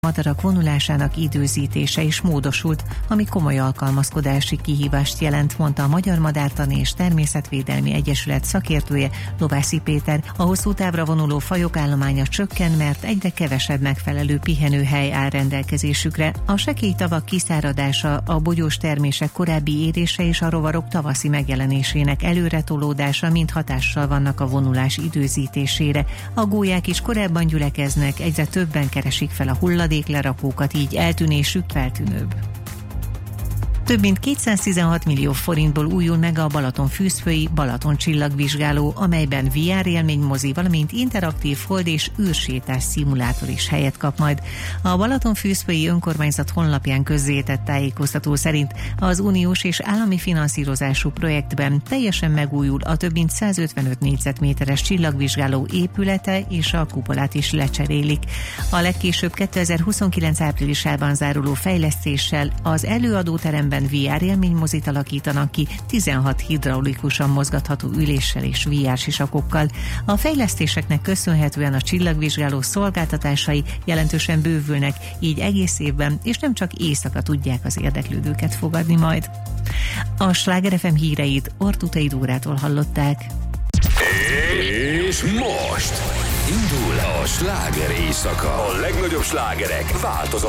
madarak vonulásának időzítése is módosult, ami komoly alkalmazkodási kihívást jelent, mondta a Magyar Madártani és Természetvédelmi Egyesület szakértője, Lovászi Péter. A hosszú távra vonuló fajok állománya csökken, mert egyre kevesebb megfelelő pihenőhely áll rendelkezésükre. A sekély tavak kiszáradása, a bogyós termések korábbi érése és a rovarok tavaszi megjelenésének előretolódása mind hatással vannak a vonulás időzítésére. A gólyák is korábban gyülekeznek, egyre többen keresik fel a hulladéklerakókat, így eltűnésük feltűnőbb. Több mint 216 millió forintból újul meg a Balatonfűzfői Balaton csillagvizsgáló, amelyben VR élménymozi, valamint interaktív hold- és űrsétás szimulátor is helyet kap majd. A Balatonfűzfői önkormányzat honlapján közzétett tájékoztató szerint az uniós és állami finanszírozású projektben teljesen megújul a több mint 155 négyzetméteres csillagvizsgáló épülete, és a kupolát is lecserélik. A legkésőbb 2029 áprilisában záruló fejlesztéssel az előadóteremben VR élménymozit alakítanak ki 16 hidraulikusan mozgatható üléssel és VR sisakokkal. A fejlesztéseknek köszönhetően a csillagvizsgáló szolgáltatásai jelentősen bővülnek, így egész évben és nem csak éjszaka tudják az érdeklődőket fogadni majd. A Sláger FM híreit Ortutai Dórától hallották. És most indul a sláger éjszaka. A legnagyobb slágerek változatlanul.